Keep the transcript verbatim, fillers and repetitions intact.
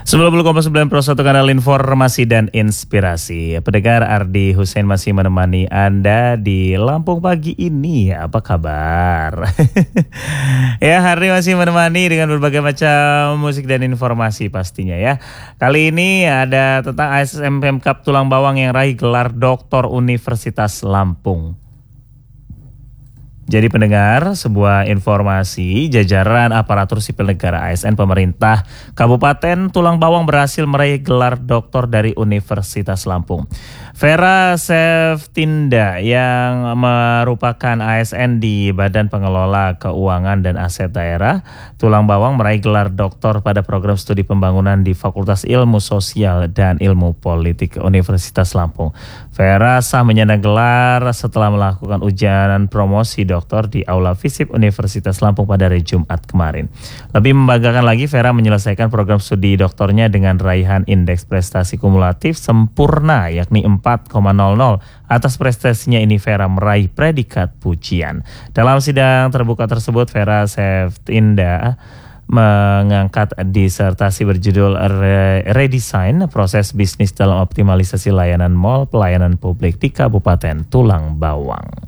sembilan puluh koma sembilan Pro satu kanal informasi dan inspirasi. Pendengar, Ardi Hussein masih menemani Anda di Lampung pagi ini. Apa kabar? Ya, Ardi masih menemani dengan berbagai macam musik dan informasi pastinya ya. Kali ini ada tentang A S M Pemkab Tulang Bawang yang raih gelar Doktor Universitas Lampung. Jadi pendengar, sebuah informasi, jajaran aparatur sipil negara A S N pemerintah Kabupaten Tulang Bawang berhasil meraih gelar doktor dari Universitas Lampung. Vera Sevtinda yang merupakan A S N di Badan Pengelola Keuangan dan Aset Daerah Tulang Bawang meraih gelar doktor pada program studi pembangunan di Fakultas Ilmu Sosial dan Ilmu Politik Universitas Lampung. Vera sah menyandang gelar setelah melakukan ujian promosi doktor di Aula Visip Universitas Lampung pada hari Jumat kemarin. Lebih membanggakan lagi, Vera menyelesaikan program studi doktornya dengan raihan indeks prestasi kumulatif sempurna yakni empat koma nol nol. Atas prestasinya ini Vera meraih predikat pujian. Dalam sidang terbuka tersebut, Vera Sevtinda mengangkat disertasi berjudul Redesign Proses Bisnis dalam Optimalisasi Layanan Mall Pelayanan Publik di Kabupaten Tulang Bawang.